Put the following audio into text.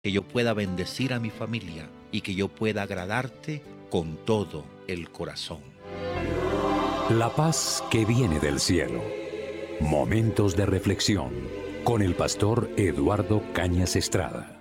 que yo pueda bendecir a mi familia y que yo pueda agradarte con todo el corazón. La paz que viene del cielo. Momentos de reflexión con el pastor Eduardo Cañas Estrada.